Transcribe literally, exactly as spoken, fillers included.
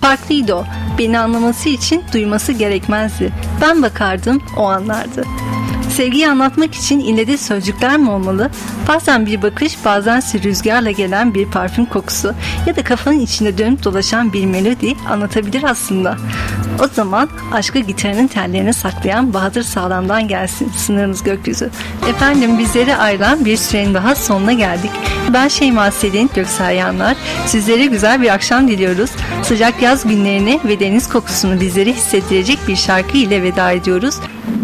Farklıydı o. Beni anlaması için duyması gerekmezdi. Ben bakardım, o anlardı. Sevgiyi anlatmak için ille de sözcükler mi olmalı? Bazen bir bakış, bazense rüzgarla gelen bir parfüm kokusu ya da kafanın içinde dönüp dolaşan bir melodi anlatabilir aslında. O zaman aşkı gitarının tellerine saklayan Bahadır Sağlam'dan gelsin Sınırımız Gökyüzü. Efendim, bizleri ayrılan bir sürenin daha sonuna geldik. Ben Şeyma Selin Göksayanlar. Sizlere güzel bir akşam diliyoruz. Sıcak yaz günlerini ve deniz kokusunu bizlere hissettirecek bir şarkı ile veda ediyoruz.